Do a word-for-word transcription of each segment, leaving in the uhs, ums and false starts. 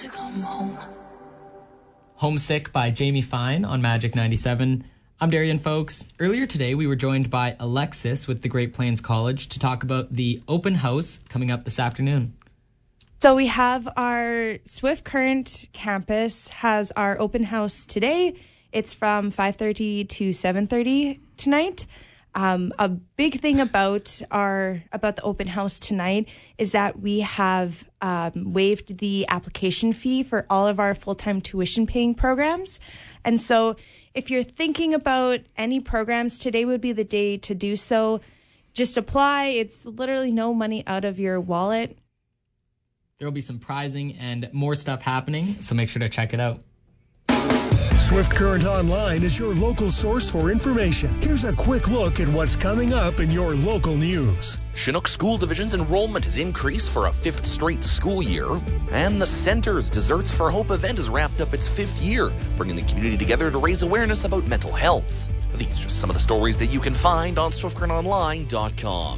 to come home. Homesick by Jamie Fine on Magic ninety-seven. I'm Darian, folks. Earlier today, we were joined by Alexis with the Great Plains College to talk about the open house coming up this afternoon. So we have our Swift Current campus has our open house today. It's from five thirty to seven thirty tonight. Um, a big thing about our about the open house tonight is that we have um, waived the application fee for all of our full-time tuition-paying programs. And so if you're thinking about any programs, today would be the day to do so. Just apply. It's literally no money out of your wallet. There will be some prizing and more stuff happening, so make sure to check it out. Swift Current Online is your local source for information. Here's a quick look at what's coming up in your local news. Chinook School Division's enrollment has increased for a fifth straight school year. And the Center's Desserts for Hope event has wrapped up its fifth year, bringing the community together to raise awareness about mental health. These are just some of the stories that you can find on swift current online dot com.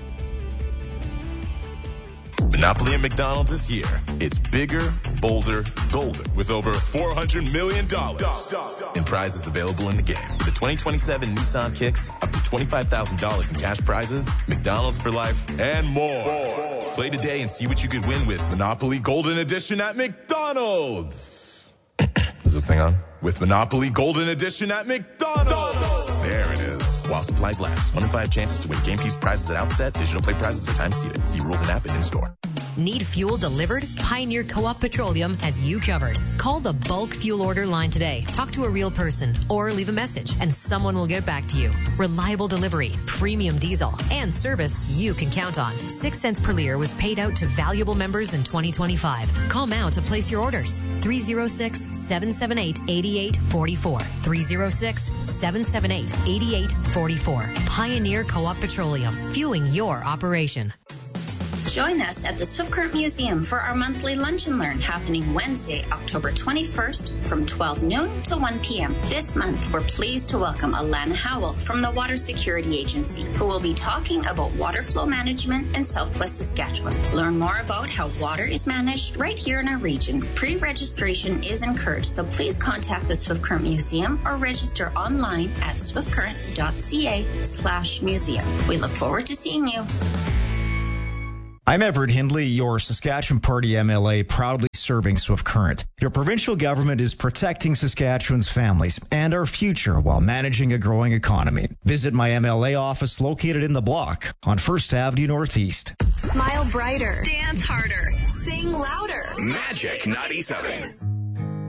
Monopoly at McDonald's is here. It's bigger, bolder, golder with over four hundred million dollars in prizes available in the game. With the twenty twenty-seven Nissan Kicks, up to twenty-five thousand dollars in cash prizes, McDonald's for life, and more. more. Play today and see what you could win with Monopoly Golden Edition at McDonald's. Is this thing on? With Monopoly Golden Edition at McDonald's. There it is. While supplies last. One in five chances to win game piece prizes at outset. Digital play prizes are time seated. See rules and app and in-store. Need fuel delivered? Pioneer Co-op Petroleum has you covered. Call the bulk fuel order line today. Talk to a real person or leave a message and someone will get back to you. Reliable delivery, premium diesel, and service you can count on. Six cents per liter was paid out to valuable members in twenty twenty-five. Call now to place your orders. three oh six, seven seven eight, eight eight four four. three oh six, seven seven eight, eight eight four four. Pioneer Co-op Petroleum, fueling your operation. Join us at the Swift Current Museum for our monthly Lunch and Learn happening Wednesday, October twenty-first from twelve noon to one p.m. This month, we're pleased to welcome Alana Howell from the Water Security Agency, who will be talking about water flow management in Southwest Saskatchewan. Learn more about how water is managed right here in our region. Pre-registration is encouraged, so please contact the Swift Current Museum or register online at swiftcurrent.ca slash museum. We look forward to seeing you. I'm Everett Hindley, your Saskatchewan Party M L A, proudly serving Swift Current. Your provincial government is protecting Saskatchewan's families and our future while managing a growing economy. Visit my M L A office located in the block on First Avenue Northeast. Smile brighter. Dance harder. Sing louder. Magic ninety-seven.